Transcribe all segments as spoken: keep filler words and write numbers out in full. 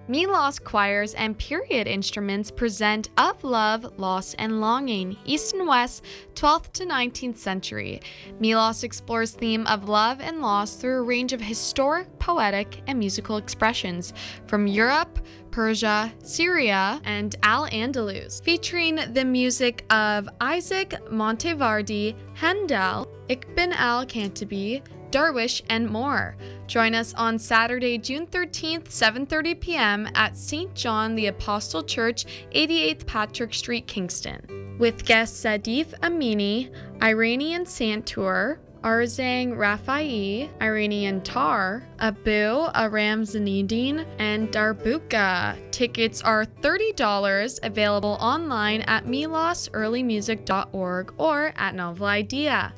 Me Lost Choirs and Period Instruments present Of Love, Loss, and Longing, East and West, twelfth to nineteenth century. Me Lost explores theme of love and loss through a range of historic, poetic, and musical expressions from Europe, Persia, Syria, and Al-Andalus, featuring the music of Isaac Monteverdi, Handel, Ibn al-Kantabi, Darwish, and more. Join us on Saturday, June thirteenth, seven thirty p.m. at Saint John the Apostle Church, eighty-eighth Patrick Street, Kingston, with guests Sadif Amini, Iranian Santur, Arzang Rafai, Iranian Tar, Abu Aram Zanidin, and Darbuka. Tickets are thirty dollars, available online at melos early music dot org or at Novel Idea.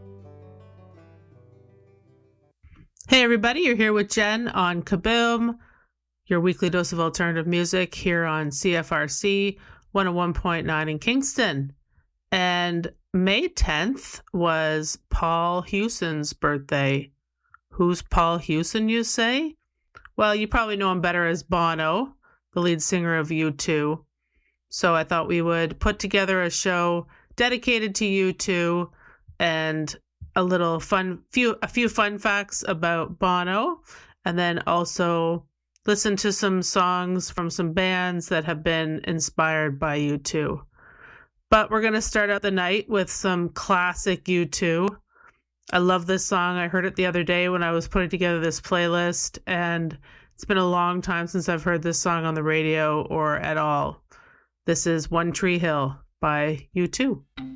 Hey everybody, you're here with Jen on Kaboom, your weekly dose of alternative music here on C F R C one oh one point nine in Kingston. And May tenth was Paul Hewson's birthday. Who's Paul Hewson, you say? Well, you probably know him better as Bono, the lead singer of U two. So I thought we would put together a show dedicated to U two and a little fun, few a few fun facts about Bono, and then also listen to some songs from some bands that have been inspired by U two. But we're going to start out the night with some classic U two. I love this song. I heard it the other day when I was putting together this playlist, and it's been a long time since I've heard this song on the radio or at all. This is One Tree Hill by U two.